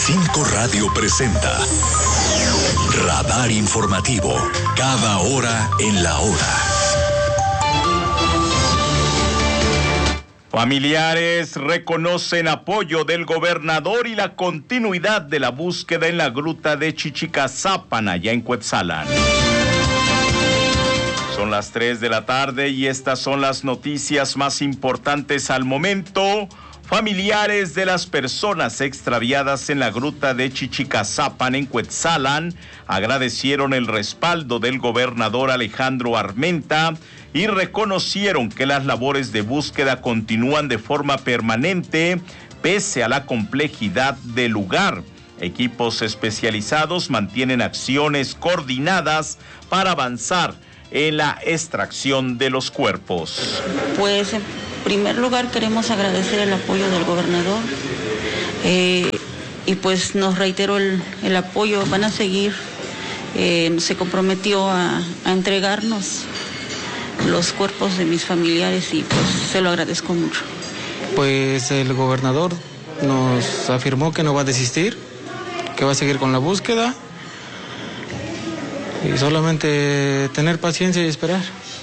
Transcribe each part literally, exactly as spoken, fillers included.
Cinco Radio presenta Radar Informativo, cada hora en la hora. Familiares reconocen apoyo del gobernador y la continuidad de la búsqueda en la gruta de Chichicazapan, allá en Cuetzalan. Son las tres de la tarde y estas son las noticias más importantes al momento. Familiares de las personas extraviadas en la gruta de Chichicazapan en Cuetzalan agradecieron el respaldo del gobernador Alejandro Armenta y reconocieron que las labores de búsqueda continúan de forma permanente pese a la complejidad del lugar. Equipos especializados mantienen acciones coordinadas para avanzar en la extracción de los cuerpos. Pues en primer lugar queremos agradecer el apoyo del gobernador eh, y pues nos reiteró el, el apoyo, van a seguir, eh, se comprometió a, a entregarnos los cuerpos de mis familiares y pues se lo agradezco mucho. Pues el gobernador nos afirmó que no va a desistir, que va a seguir con la búsqueda y solamente tener paciencia y esperar.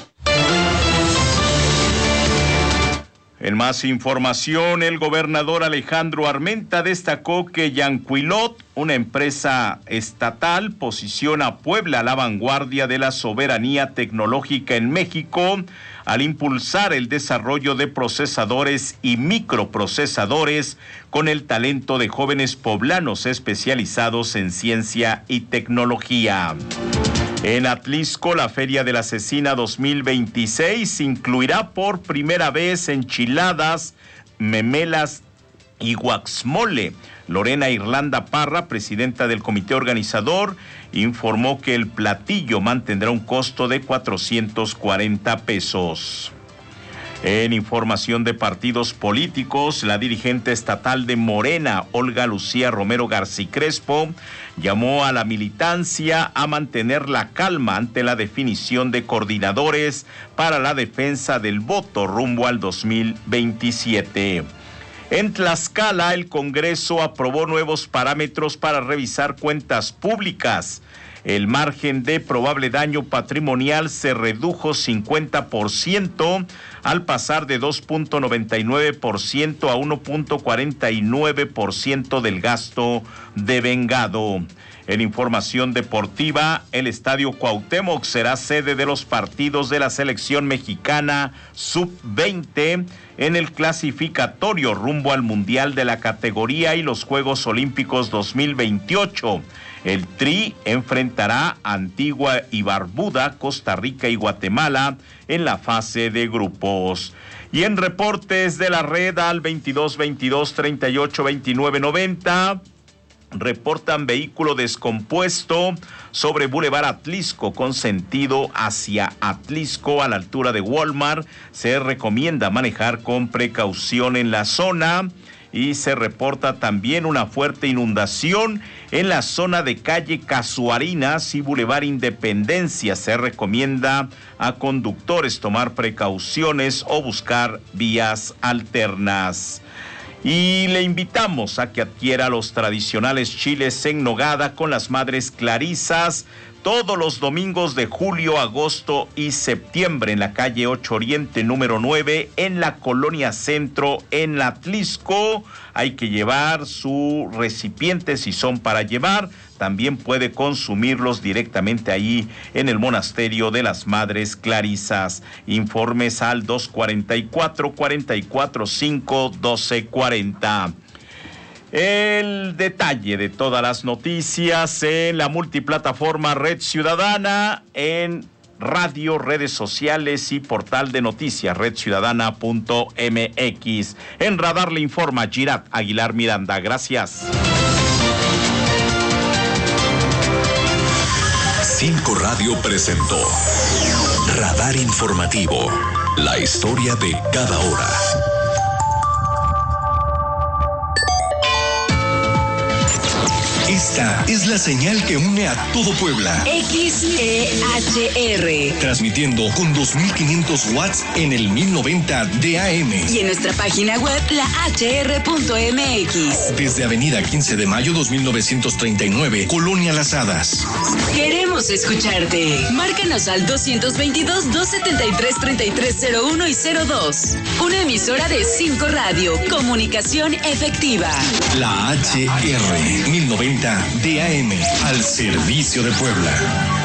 En más información, el gobernador Alejandro Armenta destacó que Yancuilot, una empresa estatal, posiciona a Puebla a la vanguardia de la soberanía tecnológica en México al impulsar el desarrollo de procesadores y microprocesadores con el talento de jóvenes poblanos especializados en ciencia y tecnología. En Atlisco, la Feria de la Cecina dos mil veintiséis incluirá por primera vez enchiladas, memelas y guaxmole. Lorena Irlanda Parra, presidenta del comité organizador, informó que el platillo mantendrá un costo de cuatrocientos cuarenta pesos. En información de partidos políticos, la dirigente estatal de Morena, Olga Lucía Romero García Crespo, llamó a la militancia a mantener la calma ante la definición de coordinadores para la defensa del voto rumbo al dos mil veintisiete. En Tlaxcala, el Congreso aprobó nuevos parámetros para revisar cuentas públicas. El margen de probable daño patrimonial se redujo cincuenta por ciento al pasar de dos punto noventa y nueve por ciento a uno punto cuarenta y nueve por ciento del gasto devengado. En información deportiva, el Estadio Cuauhtémoc será sede de los partidos de la selección mexicana sub veinte en el clasificatorio rumbo al Mundial de la categoría y los Juegos Olímpicos dos mil veintiocho. El Tri enfrentará a Antigua y Barbuda, Costa Rica y Guatemala en la fase de grupos. Y en reportes de la red al veintidós veintidós treinta y ocho veintinueve noventa, reportan vehículo descompuesto sobre Boulevard Atlisco con sentido hacia Atlisco a la altura de Walmart. Se recomienda manejar con precaución en la zona. Y se reporta también una fuerte inundación en la zona de calle Casuarinas y Boulevard Independencia. Se recomienda a conductores tomar precauciones o buscar vías alternas. Y le invitamos a que adquiera los tradicionales chiles en nogada con las Madres Clarisas todos los domingos de julio, agosto y septiembre en la calle ocho Oriente número nueve en la Colonia Centro en Atlisco. Hay que llevar su recipiente si son para llevar. También puede consumirlos directamente ahí en el Monasterio de las Madres Clarisas. Informes al dos cuarenta y cuatro, cuarenta y cuatro cinco, doce cuarenta. El detalle de todas las noticias en la multiplataforma Red Ciudadana, en radio, redes sociales y portal de noticias red ciudadana punto m x. En Radar le informa Girat Aguilar Miranda. Gracias. Cinco Radio presentó Radar Informativo, la historia de cada hora. Esta es la señal que une a todo Puebla. X E H R. Transmitiendo con dos mil quinientos watts en el mil noventa de A M. Y en nuestra página web, la H R punto M X. Desde Avenida quince de mayo dos mil novecientos treinta y nueve, Colonia Las Hadas. Queremos escucharte. Márcanos al doscientos veintidós, doscientos setenta y tres, treinta y tres cero uno y cero dos. Una emisora de cinco Radio. Comunicación efectiva. La H R mil noventa de A M al servicio de Puebla.